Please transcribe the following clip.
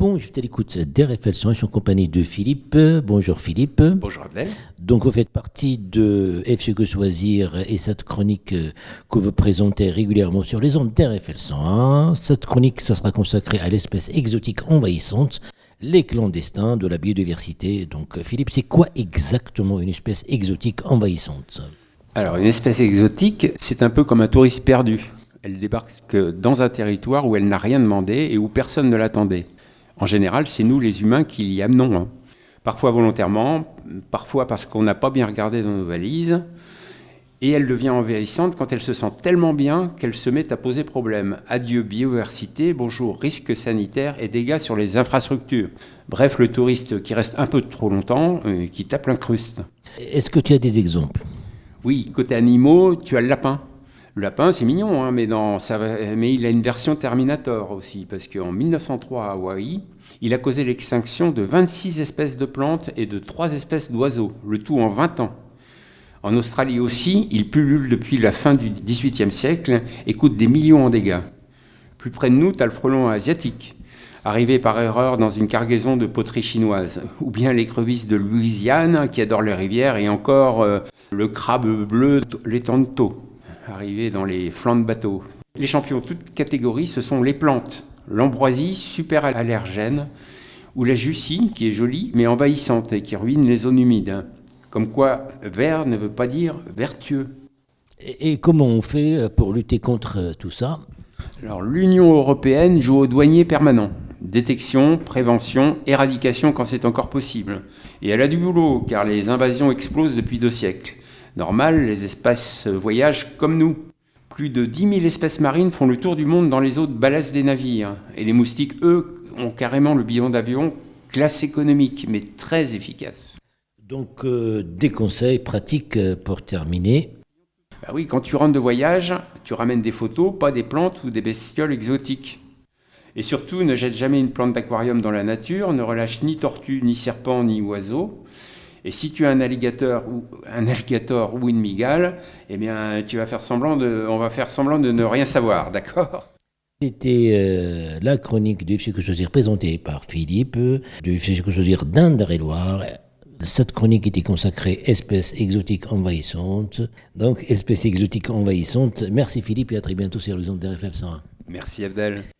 Bon, je suis à l'écoute d'RFL 100, je suis en compagnie de Philippe. Bonjour Philippe. Bonjour Abdel. Donc vous faites partie de FC Que Choisir et cette chronique que vous présentez régulièrement sur les ondes d'RFL 101. Cette chronique, ça sera consacrée à l'espèce exotique envahissante, les clandestins de la biodiversité. Donc Philippe, c'est quoi exactement une espèce exotique envahissante ? Alors une espèce exotique, c'est un peu comme un touriste perdu. Elle débarque dans un territoire où elle n'a rien demandé et où personne ne l'attendait. En général, c'est nous les humains qui l'y amenons. Parfois volontairement, parfois parce qu'on n'a pas bien regardé dans nos valises. Et elle devient envahissante quand elle se sent tellement bien qu'elle se met à poser problème. Adieu biodiversité, bonjour risques sanitaires et dégâts sur les infrastructures. Bref, le touriste qui reste un peu trop longtemps, qui tape l'incruste. Est-ce que tu as des exemples ? Oui, côté animaux, tu as le lapin. Le lapin, c'est mignon, mais il a une version Terminator aussi, parce qu'en 1903 à Hawaï, il a causé l'extinction de 26 espèces de plantes et de 3 espèces d'oiseaux, le tout en 20 ans. En Australie aussi, il pullule depuis la fin du XVIIIe siècle et coûte des millions en dégâts. Plus près de nous, tu as le frelon asiatique, arrivé par erreur dans une cargaison de poterie chinoise, ou bien l'écrevisse de Louisiane qui adore les rivières, et encore le crabe bleu, l'étanto, arrivé dans les flancs de bateaux. Les champions toutes catégories, ce sont les plantes. L'ambroisie, super allergène, ou la jussie, qui est jolie, mais envahissante et qui ruine les zones humides. Comme quoi, vert ne veut pas dire vertueux. Et comment on fait pour lutter contre tout ça ? Alors, l'Union européenne joue au douanier permanent. Détection, prévention, éradication quand c'est encore possible. Et elle a du boulot, car les invasions explosent depuis 2 siècles. Normal, les espèces voyagent comme nous. Plus de 10 000 espèces marines font le tour du monde dans les eaux de ballast des navires. Et les moustiques, eux, ont carrément le billet d'avion classe économique, mais très efficace. Donc, des conseils pratiques pour terminer. Bah oui, quand tu rentres de voyage, tu ramènes des photos, pas des plantes ou des bestioles exotiques. Et surtout, ne jette jamais une plante d'aquarium dans la nature, ne relâche ni tortue, ni serpent, ni oiseau. Et si tu as un alligator ou une mygale, eh bien, on va faire semblant de ne rien savoir, d'accord ? C'était la chronique du FC Que Choisir présentée par Philippe, du FC Que Choisir d'Indre-et-Loire. Cette chronique était consacrée espèces exotiques envahissantes. Donc, espèces exotiques envahissantes. Merci Philippe et à très bientôt sur les ondes d'RFL 101. Merci Abdel.